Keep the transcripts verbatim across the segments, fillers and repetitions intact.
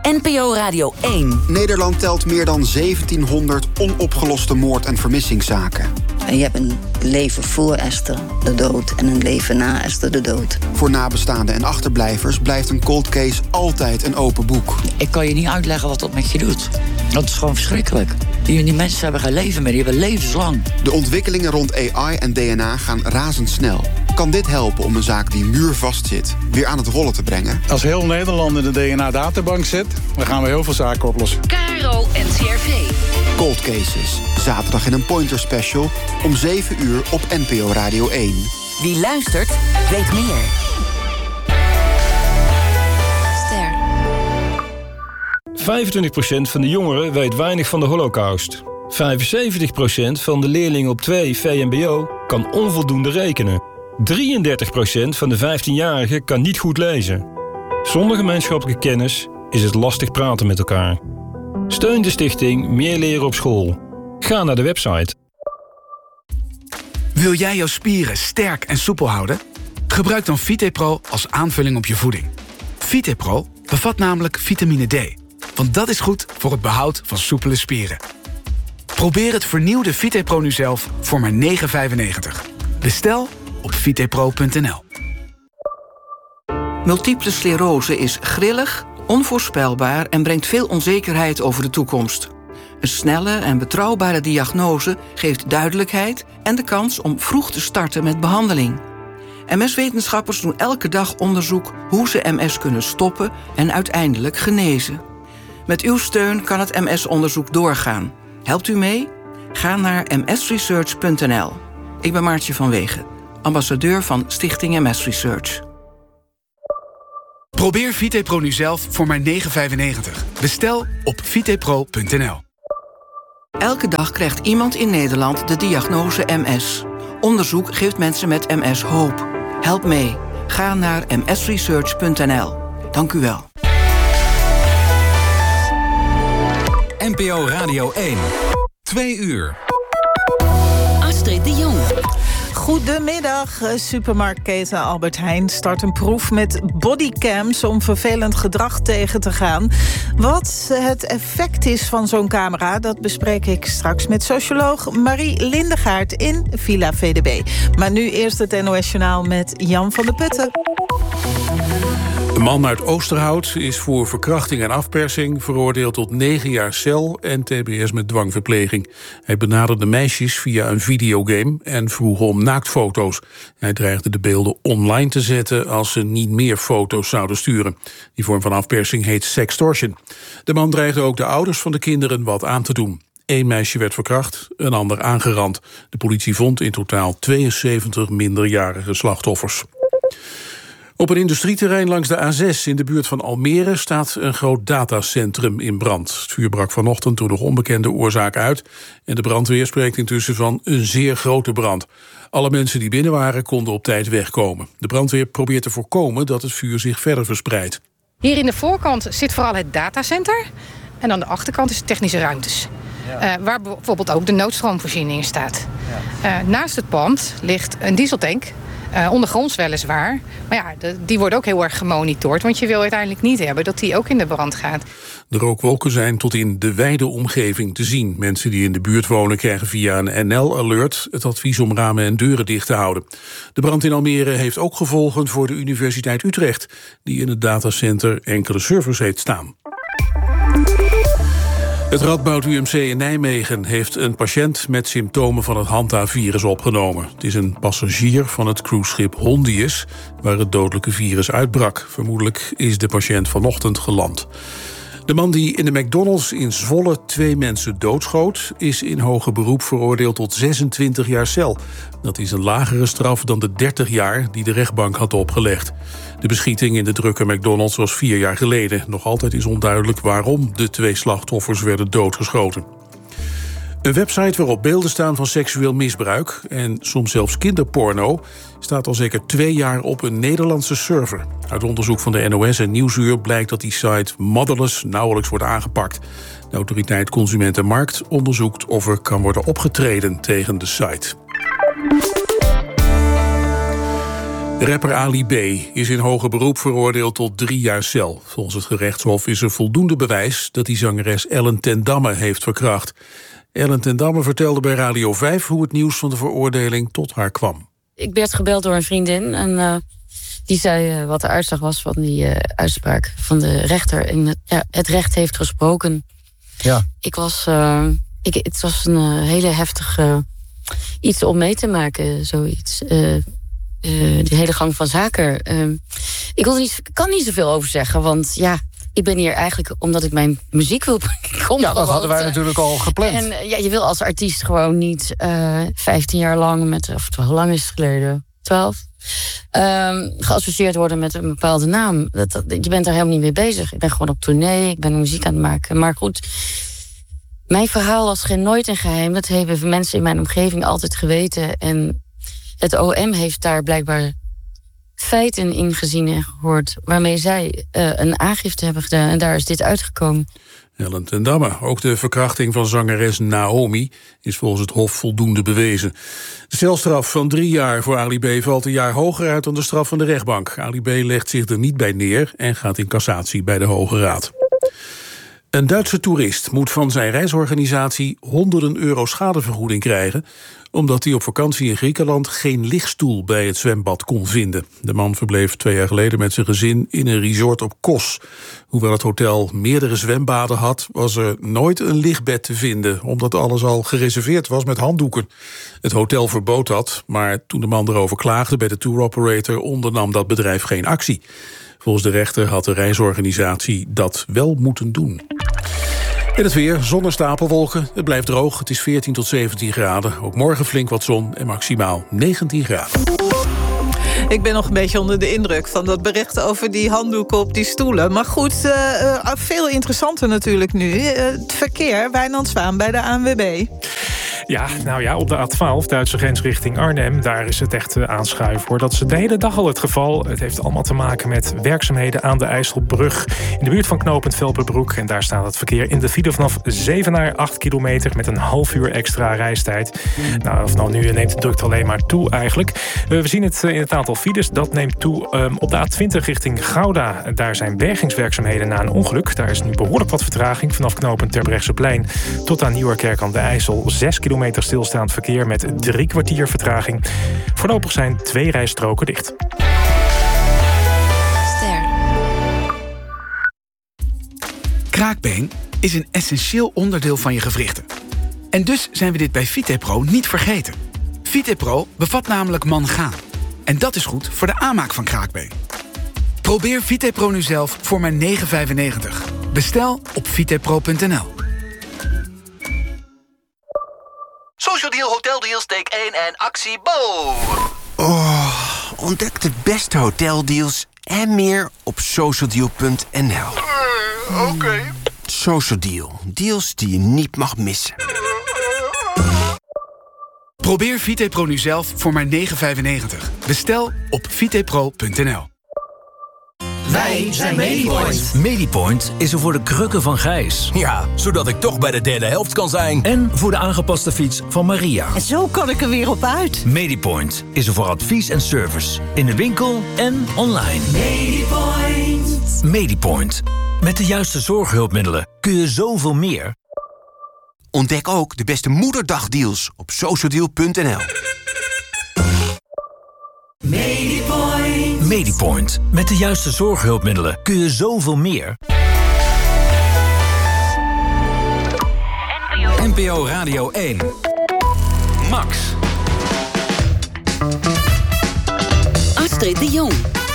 N P O Radio één. Nederland telt meer dan zeventienhonderd onopgeloste moord- en vermissingszaken. Je hebt een leven voor Esther de dood en een leven na Esther de dood. Voor nabestaanden en achterblijvers blijft een cold case altijd een open boek. Ik kan je niet uitleggen wat dat met je doet. Dat is gewoon verschrikkelijk. Die, die mensen hebben geen leven meer, die hebben levenslang. De ontwikkelingen rond A I en D N A gaan razendsnel. Kan dit helpen om een zaak die muurvast zit weer aan het rollen te brengen? Als heel Nederland in de D N A-databank zit, dan gaan we heel veel zaken oplossen. K R O N C R V. Cold Cases. Zaterdag in een Pointer Special om zeven uur op N P O Radio één. Wie luistert, weet meer. Ster. vijfentwintig procent van de jongeren weet weinig van de Holocaust. vijfenzeventig procent van de leerlingen op twee V M B O kan onvoldoende rekenen. drieëndertig procent van de vijftienjarigen kan niet goed lezen. Zonder gemeenschappelijke kennis is het lastig praten met elkaar. Steun de stichting Meer Leren op School. Ga naar de website. Wil jij jouw spieren sterk en soepel houden? Gebruik dan VitePro als aanvulling op je voeding. VitePro bevat namelijk vitamine D, want dat is goed voor het behoud van soepele spieren. Probeer het vernieuwde VitePro nu zelf voor maar negen euro vijfennegentig. Bestel op vitepro punt n l. Multiple sclerose is grillig, onvoorspelbaar en brengt veel onzekerheid over de toekomst. Een snelle en betrouwbare diagnose geeft duidelijkheid en de kans om vroeg te starten met behandeling. M S-wetenschappers doen elke dag onderzoek hoe ze M S kunnen stoppen en uiteindelijk genezen. Met uw steun kan het M S-onderzoek doorgaan. Helpt u mee? Ga naar m s research punt n l. Ik ben Maartje van Wegen, ambassadeur van Stichting M S Research. Probeer VitePro nu zelf voor maar negen euro vijfennegentig. Bestel op vitepro punt n l. Elke dag krijgt iemand in Nederland de diagnose M S. Onderzoek geeft mensen met M S hoop. Help mee. Ga naar m s research punt n l. Dank u wel. N P O Radio één. Twee uur. Astrid de Jong. Goedemiddag. Supermarktketen Albert Heijn start een proef met bodycams om vervelend gedrag tegen te gaan. Wat het effect is van zo'n camera, dat bespreek ik straks met socioloog Marie Lindegaard in Villa V D B. Maar nu eerst het N O S-journaal met Jan van der Putten. De man uit Oosterhout is voor verkrachting en afpersing veroordeeld tot negen jaar cel en T B S met dwangverpleging. Hij benaderde meisjes via een videogame en vroeg om naaktfoto's. Hij dreigde de beelden online te zetten als ze niet meer foto's zouden sturen. Die vorm van afpersing heet sextortion. De man dreigde ook de ouders van de kinderen wat aan te doen. Eén meisje werd verkracht, een ander aangerand. De politie vond in totaal tweeënzeventig minderjarige slachtoffers. Op een industrieterrein langs de A zes in de buurt van Almere staat een groot datacentrum in brand. Het vuur brak vanochtend door nog onbekende oorzaak uit en de brandweer spreekt intussen van een zeer grote brand. Alle mensen die binnen waren konden op tijd wegkomen. De brandweer probeert te voorkomen dat het vuur zich verder verspreidt. Hier in de voorkant zit vooral het datacenter en aan de achterkant is de technische ruimtes. Ja. Uh, waar bijvoorbeeld ook de noodstroomvoorziening staat. Ja. Uh, naast het pand ligt een dieseltank. Uh, ondergronds weliswaar. Maar ja, de, die wordt ook heel erg gemonitord. Want je wil uiteindelijk niet hebben dat die ook in de brand gaat. De rookwolken zijn tot in de wijde omgeving te zien. Mensen die in de buurt wonen krijgen via een N L-alert het advies om ramen en deuren dicht te houden. De brand in Almere heeft ook gevolgen voor de Universiteit Utrecht, die in het datacenter enkele servers heeft staan. Het Radboud U M C in Nijmegen heeft een patiënt met symptomen van het Hanta-virus opgenomen. Het is een passagier van het cruiseschip Hondius, waar het dodelijke virus uitbrak. Vermoedelijk is de patiënt vanochtend geland. De man die in de McDonald's in Zwolle twee mensen doodschoot, is in hoger beroep veroordeeld tot zesentwintig jaar cel. Dat is een lagere straf dan de dertig jaar die de rechtbank had opgelegd. De beschieting in de drukke McDonald's was vier jaar geleden. Nog altijd is onduidelijk waarom de twee slachtoffers werden doodgeschoten. Een website waarop beelden staan van seksueel misbruik en soms zelfs kinderporno staat al zeker twee jaar op een Nederlandse server. Uit onderzoek van de N O S en Nieuwsuur blijkt dat die site Motherless nauwelijks wordt aangepakt. De autoriteit Consument en Markt onderzoekt of er kan worden opgetreden tegen de site. Rapper Ali B. is in hoger beroep veroordeeld tot drie jaar cel. Volgens het gerechtshof is er voldoende bewijs dat die zangeres Ellen ten Damme heeft verkracht. Ellen ten Damme vertelde bij Radio vijf hoe het nieuws van de veroordeling tot haar kwam. Ik werd gebeld door een vriendin en uh, die zei uh, wat de uitslag was van die uh, uitspraak van de rechter. En het, ja, het recht heeft gesproken. Ja. Ik was, uh, ik, het was een uh, hele heftige uh, iets om mee te maken, zoiets. Uh, Uh, de hele gang van zaken. Uh, ik wil er niet, kan niet zoveel over zeggen, want ja, ik ben hier eigenlijk omdat ik mijn muziek wil. Ja, dat hadden wij natuurlijk al gepland. En uh, ja, je wil als artiest gewoon niet uh, vijftien jaar lang met, of hoe lang is het geleden? twaalf Uh, geassocieerd worden met een bepaalde naam. Dat, dat, je bent daar helemaal niet mee bezig. Ik ben gewoon op tournee, ik ben muziek aan het maken. Maar goed, mijn verhaal was geen nooit een geheim. Dat hebben mensen in mijn omgeving altijd geweten. En het O M heeft daar blijkbaar feiten in gezien en gehoord waarmee zij uh, een aangifte hebben gedaan. En daar is dit uitgekomen. Ellen ten Damme. Ook de verkrachting van zangeres Naomi is volgens het Hof voldoende bewezen. De celstraf van drie jaar voor Ali B. valt een jaar hoger uit dan de straf van de rechtbank. Ali B. legt zich er niet bij neer en gaat in cassatie bij de Hoge Raad. Een Duitse toerist moet van zijn reisorganisatie honderden euro schadevergoeding krijgen, omdat hij op vakantie in Griekenland geen lichtstoel bij het zwembad kon vinden. De man verbleef twee jaar geleden met zijn gezin in een resort op Kos. Hoewel het hotel meerdere zwembaden had, was er nooit een lichtbed te vinden, omdat alles al gereserveerd was met handdoeken. Het hotel verbood dat, maar toen de man erover klaagde bij de tour operator, ondernam dat bedrijf geen actie. Volgens de rechter had de reisorganisatie dat wel moeten doen. En het weer, zon en stapelwolken. Het blijft droog, het is veertien tot zeventien graden. Ook morgen flink wat zon en maximaal negentien graden. Ik ben nog een beetje onder de indruk van dat bericht over die handdoeken op die stoelen. Maar goed, uh, uh, veel interessanter natuurlijk nu. Uh, het verkeer, Wijnand Zwaan bij de A N W B. Ja, nou ja, op de A twaalf, Duitse grens richting Arnhem, daar is het echt uh, aanschuiven, hoor. Dat is de hele dag al het geval. Het heeft allemaal te maken met werkzaamheden aan de IJsselbrug in de buurt van knooppunt Velperbroek. En daar staat het verkeer in de file vanaf zeven naar acht kilometer met een half uur extra reistijd. Nou, of nou nu neemt de drukte alleen maar toe eigenlijk. Uh, we zien het uh, in het aantal files, dat neemt toe um, op de A twintig richting Gouda. Daar zijn bergingswerkzaamheden na een ongeluk. Daar is nu behoorlijk wat vertraging vanaf knooppunt Terbrechtseplein tot aan Nieuwerkerk aan de IJssel. Zes kilometer stilstaand verkeer met drie kwartier vertraging. Voorlopig zijn twee rijstroken dicht. Ster. Kraakbeen is een essentieel onderdeel van je gewrichten. En dus zijn we dit bij Vitepro niet vergeten. Vitepro bevat namelijk mangaan. En dat is goed voor de aanmaak van kraakbeen. Probeer Vitepro nu zelf voor maar negen vijfennegentig. Bestel op vitepro punt n l. Social Deal, Hoteldeals, take één en actie Bo! Oh, ontdek de beste hoteldeals en meer op social deal punt n l. Uh, Oké. Okay. Social Deal, deals die je niet mag missen. Probeer Vitepro nu zelf voor maar negen vijfennegentig. Bestel op vitepro punt n l. Wij zijn Medipoint. Medipoint is er voor de krukken van Gijs. Ja, zodat ik toch bij de derde helft kan zijn. En voor de aangepaste fiets van Maria. En zo kan ik er weer op uit. Medipoint is er voor advies en service. In de winkel en online. Medipoint. Medipoint. Met de juiste zorghulpmiddelen kun je zoveel meer. Ontdek ook de beste moederdagdeals op social deal punt n l. Medipoint. Medipoint. Met de juiste zorghulpmiddelen kun je zoveel meer. N P O Radio één. Max. Astrid de Jong.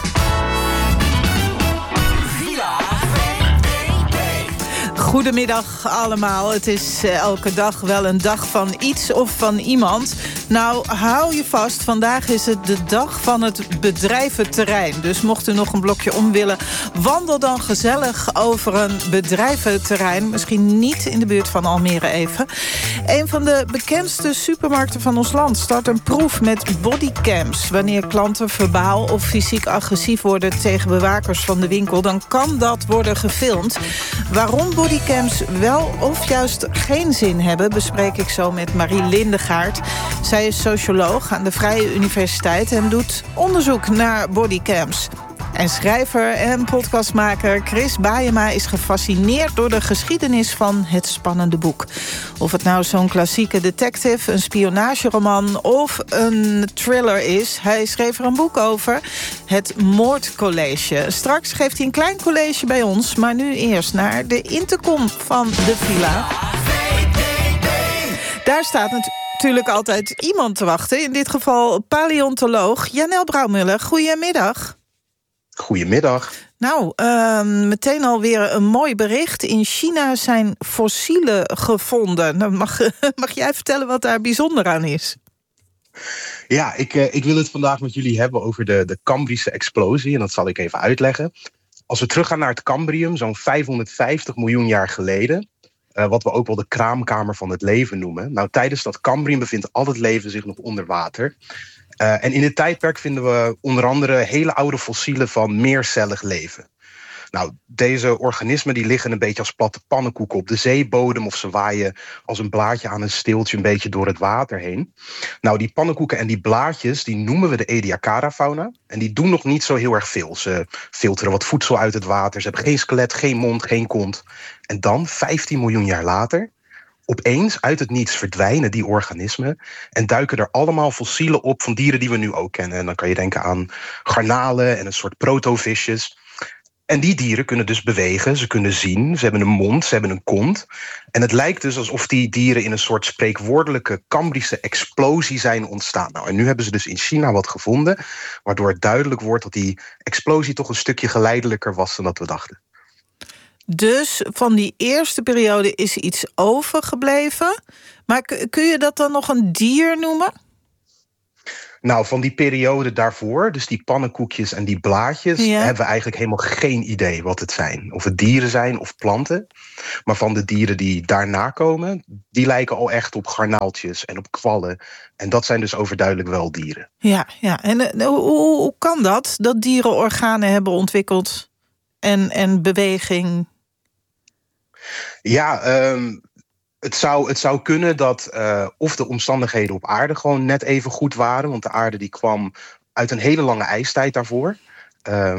Goedemiddag allemaal. Het is elke dag wel een dag van iets of van iemand. Nou, hou je vast. Vandaag is het de dag van het bedrijventerrein. Dus mocht u nog een blokje om willen, wandel dan gezellig over een bedrijventerrein. Misschien niet in de buurt van Almere even. Een van de bekendste supermarkten van ons land start een proef met bodycams. Wanneer klanten verbaal of fysiek agressief worden tegen bewakers van de winkel, dan kan dat worden gefilmd. Waarom bodycams wel of juist geen zin hebben, bespreek ik zo met Marie Lindegaard. Zij Hij is socioloog aan de Vrije Universiteit en doet onderzoek naar bodycams. En schrijver en podcastmaker Chris Baaema is gefascineerd door de geschiedenis van het spannende boek. Of het nou zo'n klassieke detective, een spionageroman of een thriller is, hij schreef er een boek over, het Moordcollege. Straks geeft hij een klein college bij ons, maar nu eerst naar de intercom van de villa. Daar staat natuurlijk altijd iemand te wachten, in dit geval paleontoloog Janelle Brouwmuller. Goedemiddag. Goedemiddag. Nou, uh, meteen alweer een mooi bericht. In China zijn fossielen gevonden. Nou, mag, mag jij vertellen wat daar bijzonder aan is? Ja, ik, uh, ik wil het vandaag met jullie hebben over de, de Cambrische explosie. En dat zal ik even uitleggen. Als we teruggaan naar het Cambrium, zo'n vijfhonderdvijftig miljoen jaar geleden... Uh, wat we ook wel de kraamkamer van het leven noemen. Nou, tijdens dat Cambrium bevindt al het leven zich nog onder water. Uh, en in dit tijdperk vinden we onder andere hele oude fossielen van meercellig leven. Nou, deze organismen die liggen een beetje als platte pannenkoeken op de zeebodem, of ze waaien als een blaadje aan een steeltje een beetje door het water heen. Nou, die pannenkoeken en die blaadjes, die noemen we de Ediacara-fauna. En die doen nog niet zo heel erg veel. Ze filteren wat voedsel uit het water. Ze hebben geen skelet, geen mond, geen kont. En dan, vijftien miljoen jaar later, opeens uit het niets verdwijnen die organismen en duiken er allemaal fossielen op van dieren die we nu ook kennen. En dan kan je denken aan garnalen en een soort protovisjes. En die dieren kunnen dus bewegen, ze kunnen zien, ze hebben een mond, ze hebben een kont. En het lijkt dus alsof die dieren in een soort spreekwoordelijke Cambrische explosie zijn ontstaan. Nou, en nu hebben ze dus in China wat gevonden, waardoor het duidelijk wordt dat die explosie toch een stukje geleidelijker was dan dat we dachten. Dus van die eerste periode is iets overgebleven. Maar kun je dat dan nog een dier noemen? Nou, van die periode daarvoor, dus die pannenkoekjes en die blaadjes, ja, hebben we eigenlijk helemaal geen idee wat het zijn. Of het dieren zijn of planten. Maar van de dieren die daarna komen, die lijken al echt op garnaaltjes en op kwallen. En dat zijn dus overduidelijk wel dieren. Ja, ja. En uh, hoe, hoe kan dat, dat dieren organen hebben ontwikkeld en, en beweging? Ja, um, het, zou, het zou kunnen dat uh, of de omstandigheden op aarde gewoon net even goed waren. Want de aarde die kwam uit een hele lange ijstijd daarvoor. Uh,